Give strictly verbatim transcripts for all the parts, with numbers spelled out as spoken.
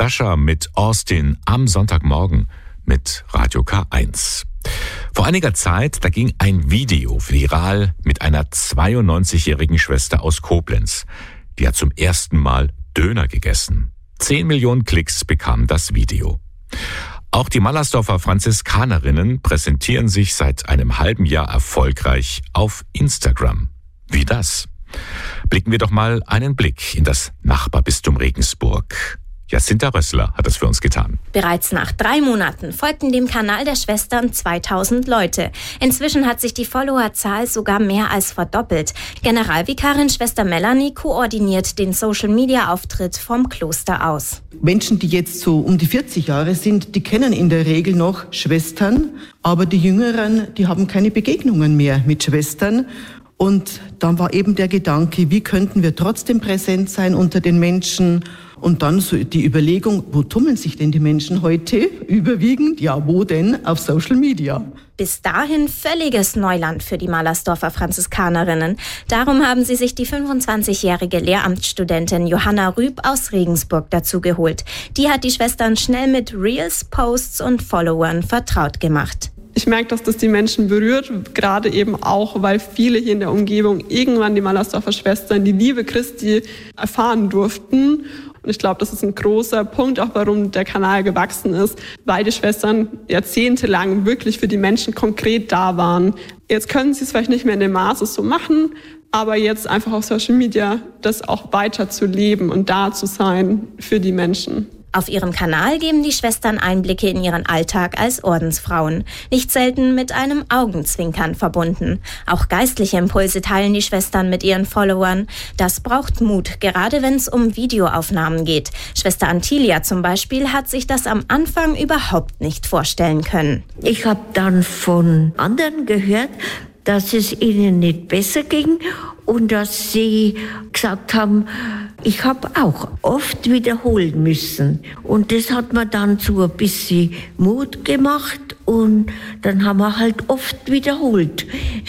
Pressure mit Austin am Sonntagmorgen mit Radio K eins. Vor einiger Zeit, da ging ein Video viral mit einer zweiundneunzigjährigen Schwester aus Koblenz. Die hat zum ersten Mal Döner gegessen. Zehn Millionen Klicks bekam das Video. Auch die Mallersdorfer Franziskanerinnen präsentieren sich seit einem halben Jahr erfolgreich auf Instagram. Wie das? Blicken wir doch mal einen Blick in das Nachbarbistum Regensburg. Jacinta Rössler hat das für uns getan. Bereits nach drei Monaten folgten dem Kanal der Schwestern zweitausend Leute. Inzwischen hat sich die Followerzahl sogar mehr als verdoppelt. Generalvikarin Schwester Melanie koordiniert den Social-Media-Auftritt vom Kloster aus. Menschen, die jetzt so um die vierzig Jahre sind, die kennen in der Regel noch Schwestern, aber die Jüngeren, die haben keine Begegnungen mehr mit Schwestern. Und dann war eben der Gedanke, wie könnten wir trotzdem präsent sein unter den Menschen? Und dann so die Überlegung, wo tummeln sich denn die Menschen heute? Überwiegend, ja, wo denn? Auf Social Media. Bis dahin völliges Neuland für die Mallersdorfer Franziskanerinnen. Darum haben sie sich die fünfundzwanzigjährige Lehramtsstudentin Johanna Rüb aus Regensburg dazu geholt. Die hat die Schwestern schnell mit Reels, Posts und Followern vertraut gemacht. Ich merke, dass das die Menschen berührt, gerade eben auch, weil viele hier in der Umgebung irgendwann die Mallersdorfer Schwestern, die Liebe Christi erfahren durften. Und ich glaube, das ist ein großer Punkt, auch warum der Kanal gewachsen ist, weil die Schwestern jahrzehntelang wirklich für die Menschen konkret da waren. Jetzt können sie es vielleicht nicht mehr in dem Maße so machen, aber jetzt einfach auf Social Media das auch weiter zu leben und da zu sein für die Menschen. Auf ihrem Kanal geben die Schwestern Einblicke in ihren Alltag als Ordensfrauen, nicht selten mit einem Augenzwinkern verbunden. Auch geistliche Impulse teilen die Schwestern mit ihren Followern. Das braucht Mut, gerade wenn es um Videoaufnahmen geht. Schwester Antilia zum Beispiel hat sich das am Anfang überhaupt nicht vorstellen können. Ich habe dann von anderen gehört, dass es ihnen nicht besser ging und dass sie gesagt haben, ich habe auch oft wiederholen müssen. Und das hat mir dann so ein bisschen Mut gemacht und dann haben wir halt oft wiederholt.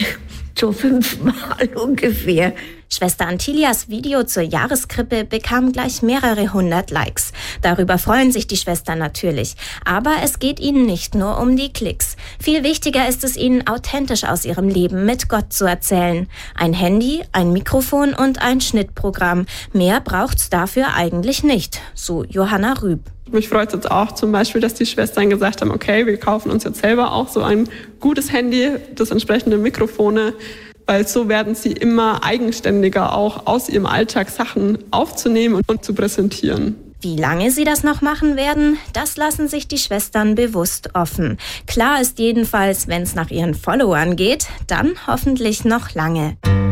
So fünfmal ungefähr. Schwester Antilias Video zur Jahreskrippe bekam gleich mehrere hundert Likes. Darüber freuen sich die Schwestern natürlich. Aber es geht ihnen nicht nur um die Klicks. Viel wichtiger ist es ihnen, authentisch aus ihrem Leben mit Gott zu erzählen. Ein Handy, ein Mikrofon und ein Schnittprogramm. Mehr braucht's dafür eigentlich nicht, so Johanna Rüb. Mich freut es jetzt auch zum Beispiel, dass die Schwestern gesagt haben, okay, wir kaufen uns jetzt selber auch so ein gutes Handy, das entsprechende Mikrofone, weil so werden sie immer eigenständiger auch aus ihrem Alltag Sachen aufzunehmen und zu präsentieren. Wie lange sie das noch machen werden, das lassen sich die Schwestern bewusst offen. Klar ist jedenfalls, wenn es nach ihren Followern geht, dann hoffentlich noch lange.